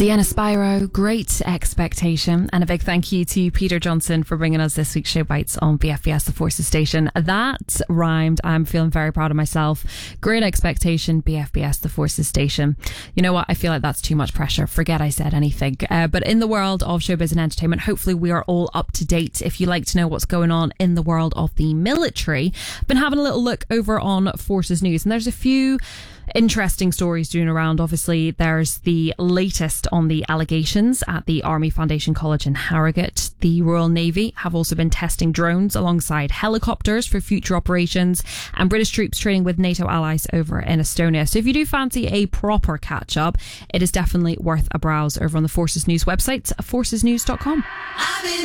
Sienna Spyro, Great Expectation, and a big thank you to Peter Johnson for bringing us this week's Show Bites on BFBS The Forces Station. That rhymed. I'm feeling very proud of myself. Great Expectation, BFBS The Forces Station. You know what? I feel like that's too much pressure. Forget I said anything. But in the world of showbiz and entertainment, hopefully we are all up to date. If you like to know what's going on in the world of the military, I've been having a little look over on Forces News, and there's a few interesting stories doing around. Obviously, there's the latest on the allegations at the Army Foundation College in Harrogate. The Royal Navy have also been testing drones alongside helicopters for future operations, and British troops training with NATO allies over in Estonia. So if you do fancy a proper catch-up, it is definitely worth a browse over on the Forces News website, forcesnews.com.